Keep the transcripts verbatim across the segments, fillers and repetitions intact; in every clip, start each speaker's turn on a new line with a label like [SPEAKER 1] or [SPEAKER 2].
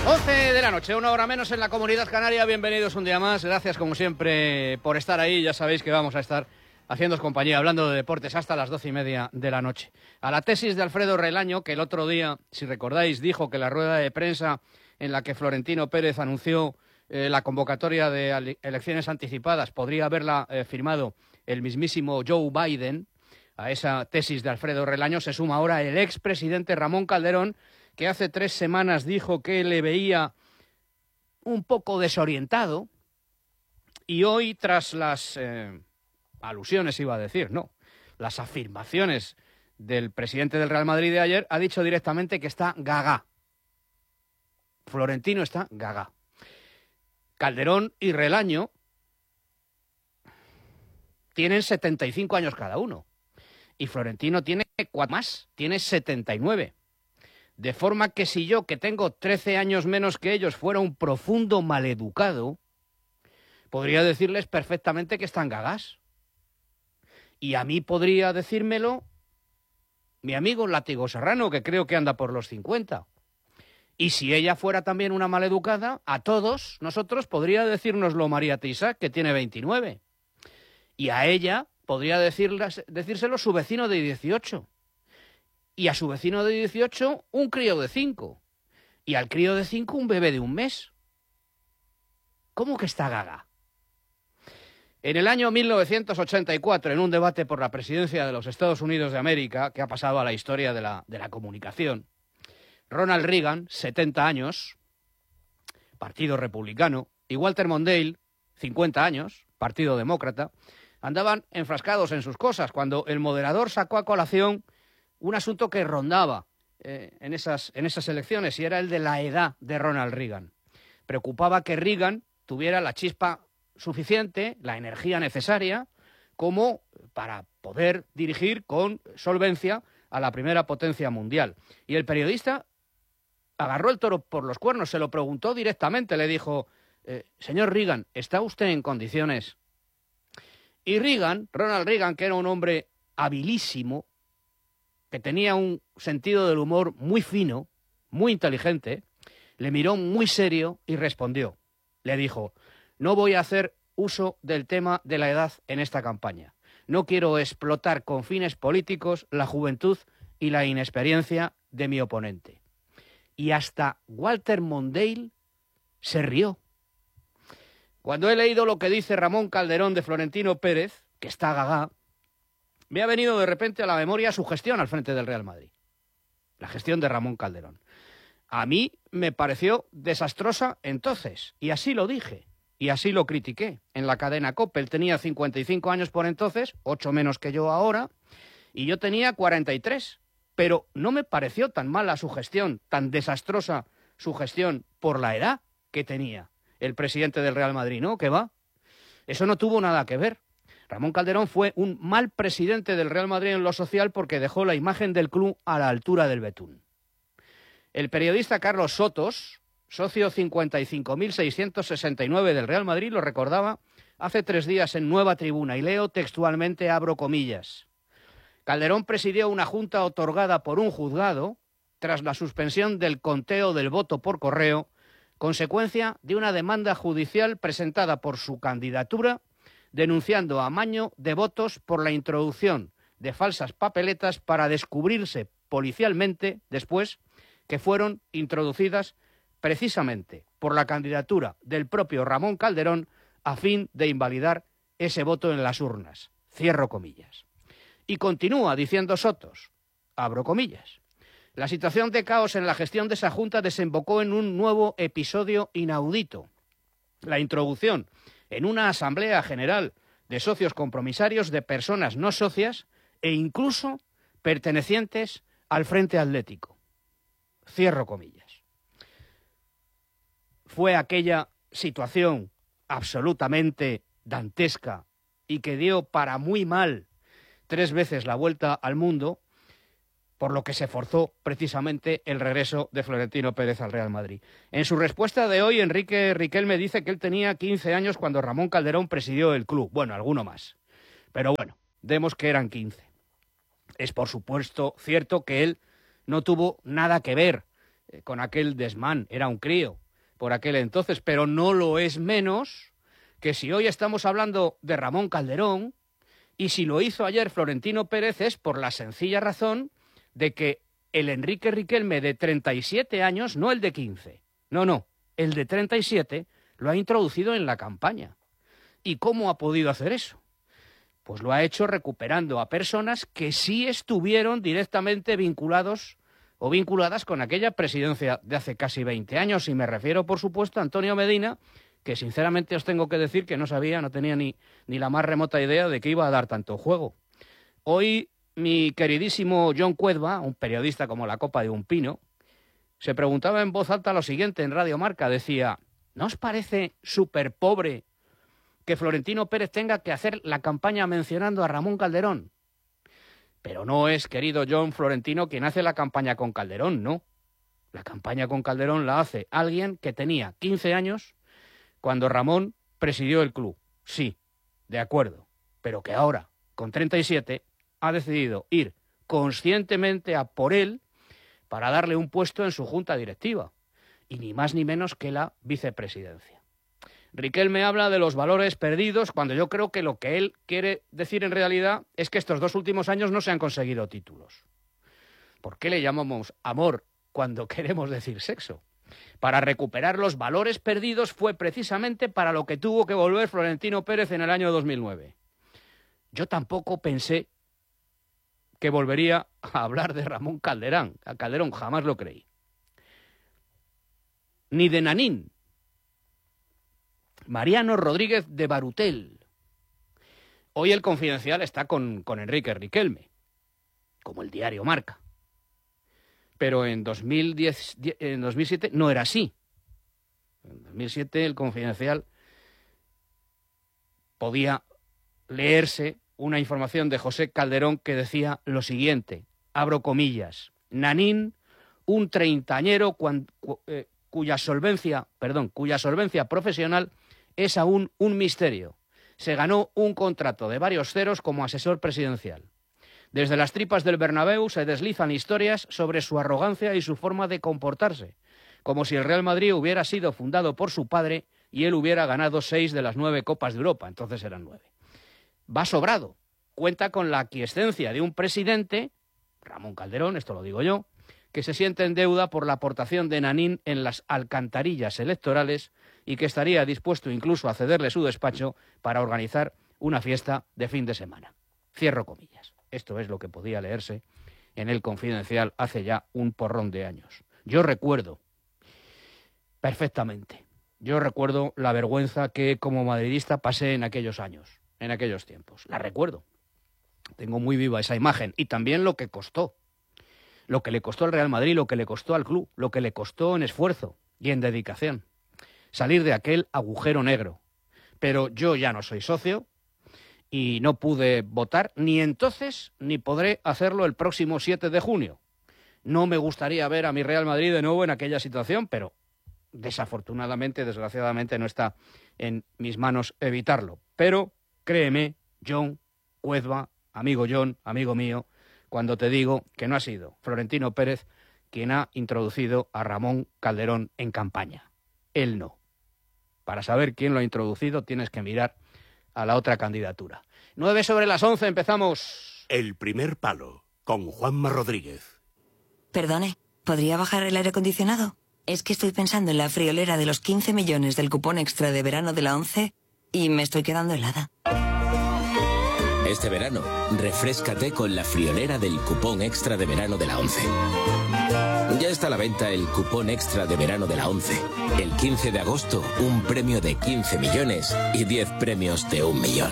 [SPEAKER 1] once de la noche, una hora menos en la Comunidad Canaria. Bienvenidos un día más. Gracias, como siempre, por estar ahí. Ya sabéis que vamos a estar haciéndoos compañía, hablando de deportes hasta las doce y media de la noche. A la tesis de Alfredo Relaño, que el otro día, si recordáis, dijo que la rueda de prensa en la que Florentino Pérez anunció eh, la convocatoria de elecciones anticipadas podría haberla eh, firmado el mismísimo Joe Biden. A esa tesis de Alfredo Relaño se suma ahora el expresidente Ramón Calderón, que hace tres semanas dijo que le veía un poco desorientado, y hoy, tras las eh, alusiones, iba a decir, no, las afirmaciones del presidente del Real Madrid de ayer, ha dicho directamente que está gaga. Florentino está gaga. Calderón y Relaño tienen setenta y cinco años cada uno, y Florentino tiene cuatro más, tiene setenta y nueve. De forma que si yo, que tengo trece años menos que ellos, fuera un profundo maleducado, podría decirles perfectamente que están gagas. Y a mí podría decírmelo mi amigo Látigo Serrano, que creo que anda por los cincuenta. Y si ella fuera también una maleducada, a todos nosotros podría decírnoslo María Teixá, que tiene veintinueve. Y a ella podría decirlas, decírselo su vecino de dieciocho. Y a su vecino de dieciocho, un crío de cinco. Y al crío de cinco, un bebé de un mes. ¿Cómo que está gaga? En el año mil novecientos ochenta y cuatro, en un debate por la presidencia de los Estados Unidos de América, que ha pasado a la historia de la, de la comunicación, Ronald Reagan, setenta años, Partido Republicano, y Walter Mondale, cincuenta años, Partido Demócrata, andaban enfrascados en sus cosas cuando el moderador sacó a colación un asunto que rondaba eh, en, esas, en esas elecciones, y era el de la edad de Ronald Reagan. Preocupaba que Reagan tuviera la chispa suficiente, la energía necesaria, como para poder dirigir con solvencia a la primera potencia mundial. Y el periodista agarró el toro por los cuernos, se lo preguntó directamente, le dijo, eh, señor Reagan, ¿está usted en condiciones? Y Reagan, Ronald Reagan, que era un hombre habilísimo, que tenía un sentido del humor muy fino, muy inteligente, le miró muy serio y respondió. Le dijo, no voy a hacer uso del tema de la edad en esta campaña. No quiero explotar con fines políticos la juventud y la inexperiencia de mi oponente. Y hasta Walter Mondale se rió. Cuando he leído lo que dice Ramón Calderón de Florentino Pérez, que está gaga, me ha venido de repente a la memoria su gestión al frente del Real Madrid. La gestión de Ramón Calderón. A mí me pareció desastrosa entonces, y así lo dije, y así lo critiqué en la cadena COPE. Él tenía cincuenta y cinco años por entonces, ocho menos que yo ahora, y yo tenía cuarenta y tres. Pero no me pareció tan mala su gestión, tan desastrosa su gestión por la edad que tenía el presidente del Real Madrid, ¿no? ¿Qué va? Eso no tuvo nada que ver. Ramón Calderón fue un mal presidente del Real Madrid en lo social porque dejó la imagen del club a la altura del betún. El periodista Carlos Sotos, socio cincuenta y cinco mil seiscientos sesenta y nueve del Real Madrid, lo recordaba hace tres días en Nueva Tribuna, y leo textualmente, abro comillas. Calderón presidió una junta otorgada por un juzgado tras la suspensión del conteo del voto por correo, consecuencia de una demanda judicial presentada por su candidatura, denunciando amaño de votos por la introducción de falsas papeletas para descubrirse policialmente después que fueron introducidas precisamente por la candidatura del propio Ramón Calderón a fin de invalidar ese voto en las urnas. Cierro comillas. Y continúa diciendo Sotos, abro comillas. La situación de caos en la gestión de esa junta desembocó en un nuevo episodio inaudito. La introducción en una asamblea general de socios compromisarios de personas no socias e incluso pertenecientes al Frente Atlético. Cierro comillas. Fue aquella situación absolutamente dantesca y que dio para muy mal tres veces la vuelta al mundo, por lo que se forzó precisamente el regreso de Florentino Pérez al Real Madrid. En su respuesta de hoy, Enrique Riquelme dice que él tenía quince años cuando Ramón Calderón presidió el club. Bueno, alguno más. Pero bueno, demos que eran quince. Es por supuesto cierto que él no tuvo nada que ver eh, con aquel desmán, era un crío por aquel entonces, pero no lo es menos que si hoy estamos hablando de Ramón Calderón, y si lo hizo ayer Florentino Pérez es por la sencilla razón de que el Enrique Riquelme de treinta y siete años, no el de quince, no, no, el de treinta y siete lo ha introducido en la campaña. ¿Y cómo ha podido hacer eso? Pues lo ha hecho recuperando a personas que sí estuvieron directamente vinculados o vinculadas con aquella presidencia de hace casi veinte años. Y me refiero, por supuesto, a Antonio Medina, que sinceramente os tengo que decir que no sabía, no tenía ni, ni la más remota idea de que iba a dar tanto juego. Hoy mi queridísimo John Cuedva, un periodista como la copa de un pino, se preguntaba en voz alta lo siguiente en Radio Marca. Decía, ¿no os parece súper pobre que Florentino Pérez tenga que hacer la campaña mencionando a Ramón Calderón? Pero no es, querido John, Florentino quien hace la campaña con Calderón, no. La campaña con Calderón la hace alguien que tenía quince años cuando Ramón presidió el club. Sí, de acuerdo, pero que ahora, con treinta y siete, ha decidido ir conscientemente a por él para darle un puesto en su junta directiva, y ni más ni menos que la vicepresidencia. Riquelme habla de los valores perdidos cuando yo creo que lo que él quiere decir en realidad es que estos dos últimos años no se han conseguido títulos. ¿Por qué le llamamos amor cuando queremos decir sexo? Para recuperar los valores perdidos fue precisamente para lo que tuvo que volver Florentino Pérez en el año dos mil nueve. Yo tampoco pensé que volvería a hablar de Ramón Calderón. A Calderón jamás lo creí. Ni de Nanín. Mariano Rodríguez de Barutel. Hoy el Confidencial está con, con Enrique Riquelme, como el diario Marca. Pero en dos mil diez, en dos mil siete no era así. En dos mil siete el Confidencial podía leerse una información de José Calderón que decía lo siguiente, abro comillas, Nanín, un treintañero cuan, cu, eh, cuya solvencia, perdón, cuya solvencia profesional es aún un misterio. Se ganó un contrato de varios ceros como asesor presidencial. Desde las tripas del Bernabéu se deslizan historias sobre su arrogancia y su forma de comportarse, como si el Real Madrid hubiera sido fundado por su padre y él hubiera ganado seis de las nueve Copas de Europa, entonces eran nueve. Va sobrado, cuenta con la aquiescencia de un presidente, Ramón Calderón, esto lo digo yo, que se siente en deuda por la aportación de Nanín en las alcantarillas electorales y que estaría dispuesto incluso a cederle su despacho para organizar una fiesta de fin de semana. Cierro comillas. Esto es lo que podía leerse en el Confidencial hace ya un porrón de años. Yo recuerdo perfectamente, yo recuerdo la vergüenza que como madridista pasé en aquellos años, en aquellos tiempos. La recuerdo. Tengo muy viva esa imagen. Y también lo que costó. Lo que le costó al Real Madrid, lo que le costó al club, lo que le costó en esfuerzo y en dedicación. Salir de aquel agujero negro. Pero yo ya no soy socio y no pude votar ni entonces ni podré hacerlo el próximo siete de junio. No me gustaría ver a mi Real Madrid de nuevo en aquella situación, pero desafortunadamente, desgraciadamente, no está en mis manos evitarlo. Pero créeme, John Cuedva, amigo John, amigo mío, cuando te digo que no ha sido Florentino Pérez quien ha introducido a Ramón Calderón en campaña. Él no. Para saber quién lo ha introducido tienes que mirar a la otra candidatura. Nueve sobre las once, empezamos.
[SPEAKER 2] El primer palo, con Juanma Rodríguez.
[SPEAKER 3] Perdone, ¿podría bajar el aire acondicionado? Es que estoy pensando en la friolera de los quince millones del cupón extra de verano de la ONCE y me estoy quedando helada.
[SPEAKER 4] Este verano, refréscate con la friolera del cupón extra de verano de la ONCE. Ya está a la venta el cupón extra de verano de la ONCE. El quince de agosto, un premio de quince millones y diez premios de un millón.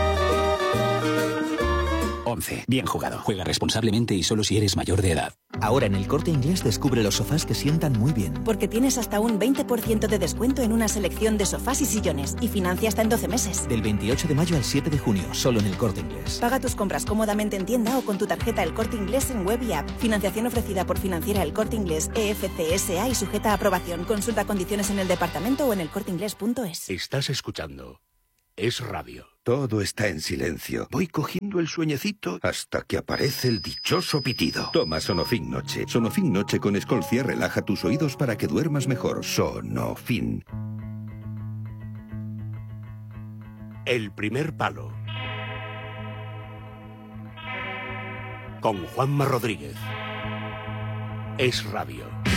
[SPEAKER 5] ONCE. Bien jugado. Juega responsablemente y solo si eres mayor de edad.
[SPEAKER 6] Ahora en El Corte Inglés descubre los sofás que sientan muy bien.
[SPEAKER 7] Porque tienes hasta un veinte por ciento de descuento en una selección de sofás y sillones y financia hasta en doce meses.
[SPEAKER 6] Del veintiocho de mayo al siete de junio, solo en El Corte Inglés.
[SPEAKER 7] Paga tus compras cómodamente en tienda o con tu tarjeta El Corte Inglés en web y app. Financiación ofrecida por Financiera El Corte Inglés E F C S A y sujeta a aprobación. Consulta condiciones en el departamento o en elcorteinglés punto es.
[SPEAKER 2] Estás escuchando Es Radio.
[SPEAKER 8] Todo está en silencio. Voy cogiendo el sueñecito hasta que aparece el dichoso pitido. Toma Sonofin Noche. Sonofin Noche con Escolcia relaja tus oídos para que duermas mejor. Sonofin.
[SPEAKER 2] El primer palo. Con Juanma Rodríguez. Es Radio.